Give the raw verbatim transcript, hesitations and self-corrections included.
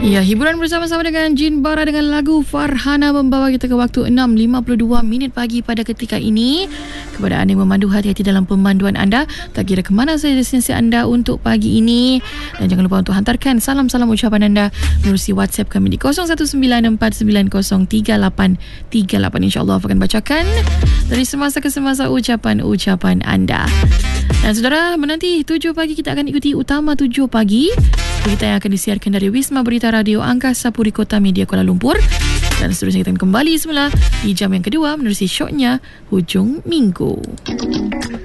Ya, hiburan bersama-sama dengan Jin Bara dengan lagu Farhana membawa kita ke waktu enam lima puluh dua minit pagi pada ketika ini. Kepada anda yang memandu, hati-hati dalam pemanduan anda. Tak kira ke mana saja destinasi anda untuk pagi ini. Dan jangan lupa untuk hantarkan salam-salam ucapan anda melalui WhatsApp kami di kosong satu sembilan empat sembilan kosong tiga lapan tiga lapan. InsyaAllah akan bacakan dari semasa ke semasa ucapan-ucapan anda. Dan saudara, menanti tujuh pagi kita akan ikuti Utama tujuh pagi. Berita yang akan disiarkan dari Wisma Berita Radio Angkasa Puri Kota Media Kuala Lumpur. Dan seterusnya kita akan kembali semula di jam yang kedua menerusi syoknya Hujung Minggu.